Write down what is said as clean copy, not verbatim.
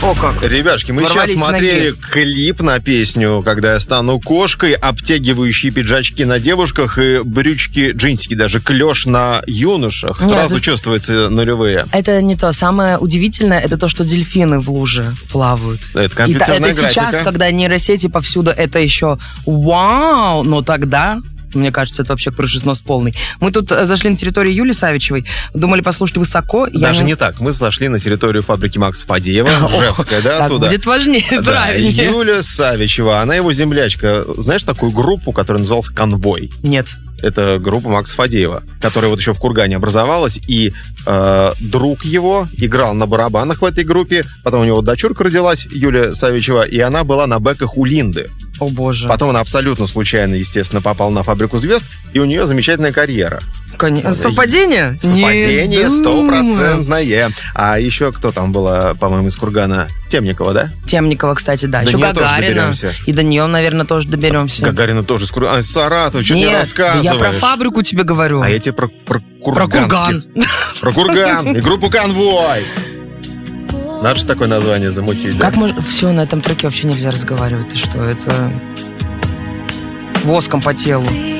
О, как. Ребяшки, мы сейчас смотрели клип на песню «Когда я стану кошкой», обтягивающие пиджачки на девушках и брючки, джинсики, даже клеш на юношах. Сразу чувствуется нулевые. Это не то. Самое удивительное, это то, что дельфины в луже плавают. Это компьютерная графика. Это сейчас, когда нейросети повсюду, это еще вау, но тогда... Мне кажется, это вообще крышеснос полный. Мы тут зашли на территорию Юли Савичевой, думали послушать высоко. Даже не так. Мы зашли на территорию фабрики Макса Фадеева, Ижевская, да, так туда. будет важнее, правильнее. Юля Савичева, она его землячка. Знаешь такую группу, которая называлась «Конвой»? Нет. Это группа Макса Фадеева, которая вот еще в Кургане образовалась, и друг его играл на барабанах в этой группе, потом у него дочурка родилась, Юля Савичева, и она была на бэках у Линды. О, боже. Потом она абсолютно случайно, естественно, попала на «Фабрику звезд», и у нее замечательная карьера. Совпадение? Совпадение стопроцентное. А еще кто там была, по-моему, из Кургана? Темникова, да? Темникова, кстати, да. До еще нее Гагарина. И до нее, наверное, тоже доберемся. Гагарина тоже из Кургана. Саратов, что не рассказываешь? Я про фабрику тебе говорю. А я тебе про Курган. Про Курган и группу «Конвой». Надо же такое название замутить, да? Как можно... Все, на этом треке вообще нельзя разговаривать. Ты что, это... Воском по телу.